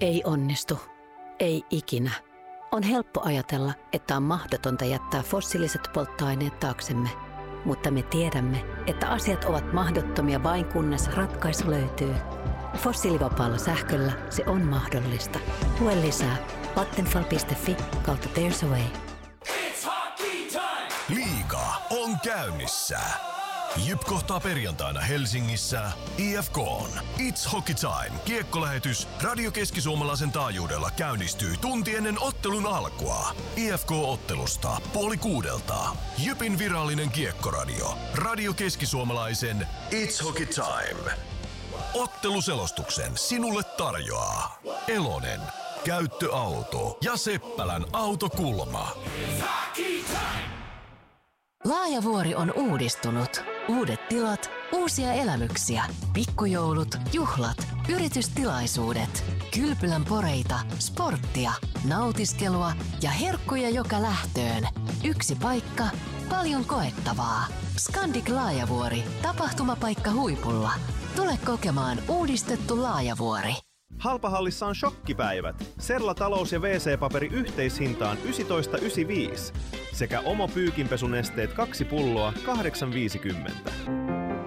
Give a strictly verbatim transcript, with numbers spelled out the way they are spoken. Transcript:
Ei onnistu. Ei ikinä. On helppo ajatella, että on mahdotonta jättää fossiiliset polttoaineet taaksemme. Mutta me tiedämme, että asiat ovat mahdottomia vain kunnes ratkaisu löytyy. Fossiilivapaalla sähköllä se on mahdollista. Lue lisää vattenfall piste fi kautta There's a Way. Liiga on käynnissä. Jyp kohtaa perjantaina Helsingissä I F K:n It's Hockey Time -kiekkolähetys Radio Keski-Suomalaisen taajuudella käynnistyy tunti ennen ottelun alkua. I F K-ottelusta puoli kuudelta. Jypin virallinen kiekkoradio. Radio Keski-Suomalaisen It's Hockey Time. Otteluselostuksen sinulle tarjoaa Elonen, käyttöauto ja Seppälän autokulma. Laajavuori on uudistunut. Uudet tilat, uusia elämyksiä, pikkujoulut, juhlat, yritystilaisuudet, kylpylän poreita, sporttia, nautiskelua ja herkkuja joka lähtöön. Yksi paikka, paljon koettavaa. Scandic Laajavuori, tapahtumapaikka huipulla. Tule kokemaan uudistettu Laajavuori. Halpahallissa on shokkipäivät. Serla talous- ja wee see-paperi yhteishintaan yksitoista yhdeksänkymmentäviisi sekä Omo pyykinpesunesteet kaksi pulloa kahdeksan viisikymmentä.